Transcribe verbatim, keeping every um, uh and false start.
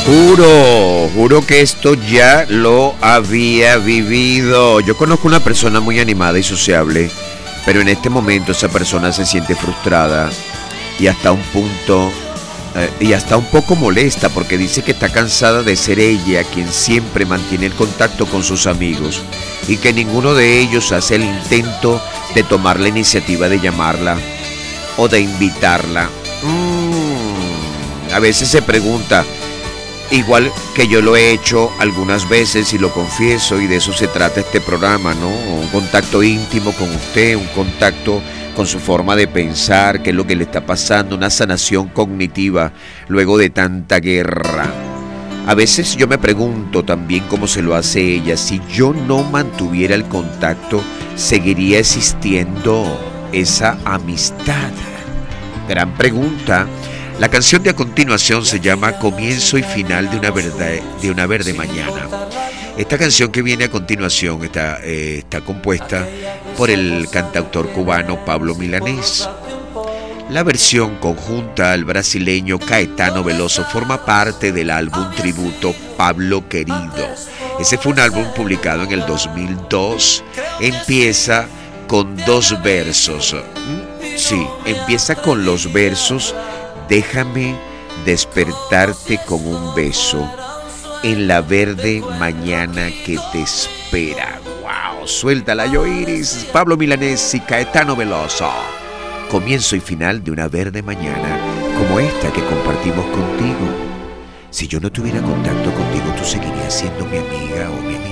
Juro, juro que esto ya lo había vivido. Yo conozco una persona muy animada y sociable, pero en este momento esa persona se siente frustrada y hasta un punto eh, y hasta un poco molesta porque dice que está cansada de ser ella quien siempre mantiene el contacto con sus amigos y que ninguno de ellos hace el intento de tomar la iniciativa de llamarla o de invitarla. Mm, a veces se pregunta, igual que yo lo he hecho algunas veces y lo confieso, y de eso se trata este programa, ¿no? Un contacto íntimo con usted, un contacto con su forma de pensar, qué es lo que le está pasando, una sanación cognitiva luego de tanta guerra. A veces yo me pregunto también cómo se lo hace ella. Si yo no mantuviera el contacto, ¿seguiría existiendo esa amistad? Gran pregunta. La canción de a continuación se llama Comienzo y Final de una, verde, de una verde mañana. Esta canción que viene a continuación está, eh, está compuesta por el cantautor cubano Pablo Milanés. La versión conjunta al brasileño Caetano Veloso forma parte del álbum tributo Pablo Querido. Ese fue un álbum publicado en el dos mil dos. Empieza con dos versos. Sí, empieza con los versos: déjame despertarte con un beso en la verde mañana que te espera. ¡Wow! Suéltala, Yoiris, Pablo Milanés y Caetano Veloso. Comienzo y final de una verde mañana como esta que compartimos contigo. Si yo no tuviera contacto contigo, tú seguirías siendo mi amiga o mi amigo.